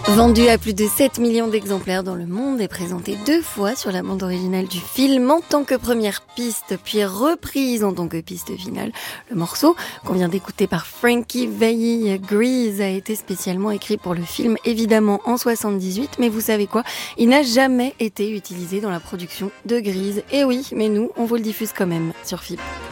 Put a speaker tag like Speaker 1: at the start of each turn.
Speaker 1: Vendu à plus de 7 millions d'exemplaires dans le monde et présenté 2 fois sur la bande originale du film en tant que première piste, puis reprise en tant que piste finale. Le morceau qu'on vient d'écouter par Frankie Valli, Grease, a été spécialement écrit pour le film, évidemment en 78, mais vous savez quoi ? Il n'a jamais été utilisé dans la production de Grease. Et oui, mais nous, on vous le diffuse quand même sur FIP.